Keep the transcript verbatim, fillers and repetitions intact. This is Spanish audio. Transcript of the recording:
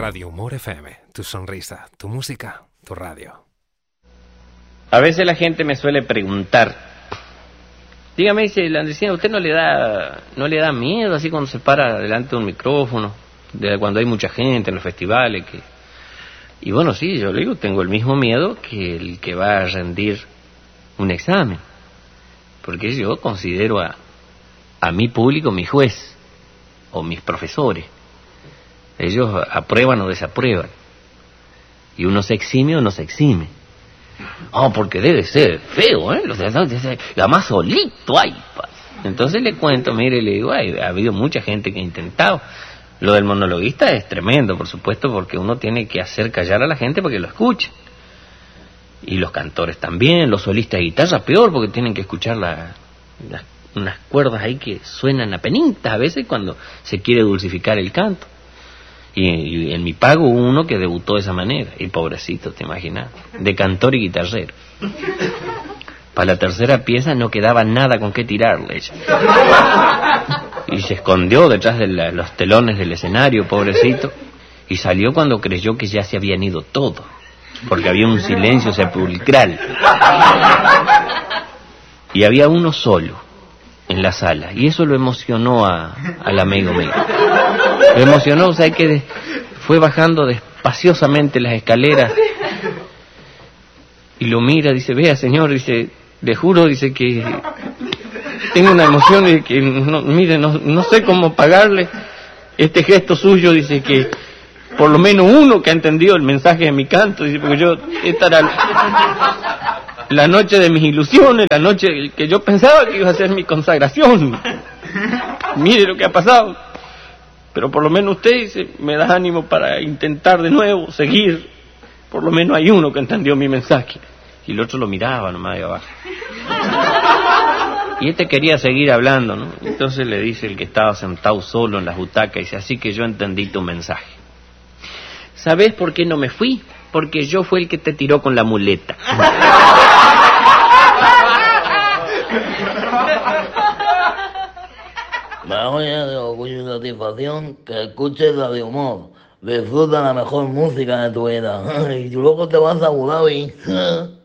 Radio Humor F M, tu sonrisa, tu música, tu radio. A veces la gente me suele preguntar, dígame, dice Landresino, ¿a usted no le da no le da miedo así cuando se para delante de un micrófono, de cuando hay mucha gente en los festivales? Que... Y bueno, sí, yo le digo, tengo el mismo miedo que el que va a rendir un examen, porque yo considero a, a mi público mi juez o mis profesores. Ellos aprueban o desaprueban, y uno se exime o no se exime. Oh, porque debe ser feo, ¿eh? Además solito hay. Entonces le cuento, mire, le digo, ay, ha habido mucha gente que ha intentado. Lo del monologuista es tremendo, por supuesto, porque uno tiene que hacer callar a la gente para que lo escuche. Y los cantores también, los solistas de guitarra peor, porque tienen que escuchar la, la, unas cuerdas ahí que suenan apenitas a veces cuando se quiere dulcificar el canto. Y, y en mi pago hubo uno que debutó de esa manera, y pobrecito, te imaginas, de cantor y guitarrero. Para la tercera pieza no quedaba nada con qué tirarle ella. Y se escondió detrás de la, los telones del escenario, pobrecito, y salió cuando creyó que ya se habían ido todos, porque había un silencio sepulcral. Y había uno solo en la sala, y eso lo emocionó a, al amigo mío. Lo emocionó, o sea, que de, fue bajando despaciosamente las escaleras y lo mira, dice, vea señor, dice, le juro, dice que tengo una emoción de que, no, mire, no, no sé cómo pagarle este gesto suyo, dice que por lo menos uno que ha entendido el mensaje de mi canto, dice, porque yo, esta era la, la noche de mis ilusiones, la noche que yo pensaba que iba a ser mi consagración. Mire lo que ha pasado. Pero por lo menos usted, dice, me da ánimo para intentar de nuevo, seguir. Por lo menos hay uno que entendió mi mensaje. Y el otro lo miraba nomás de abajo. Y este quería seguir hablando, ¿no? Entonces le dice el que estaba sentado solo en la butaca, dice, así que yo entendí tu mensaje. ¿Sabes por qué no me fui? Porque yo fui el que te tiró con la muleta. Me llena de orgullo y satisfacción que escuches Radio Humor. Disfruta la mejor música de tu vida. Y luego te vas a Abu Dhabi.